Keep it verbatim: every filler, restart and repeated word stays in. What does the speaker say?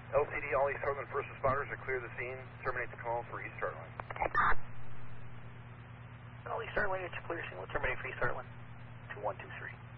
L C D, all East Heartland first responders are clear the scene. Terminate the call for East Heartland. All East Heartland, it's a clear scene. We'll terminate for East Heartland. two one two three.